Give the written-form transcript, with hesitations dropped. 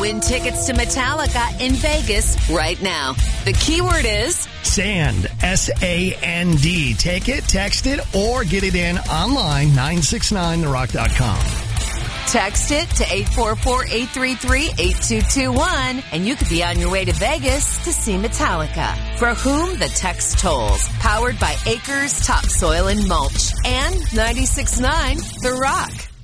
Win tickets to Metallica in Vegas right now. The keyword is SAND, S-A-N-D. Take it, text it, or get it in online, 969therock.com. text it to 844-833-8221, and you could be on your way to Vegas to see Metallica. For whom the text tolls. Powered by Acres Topsoil and Mulch and 96.9 The Rock.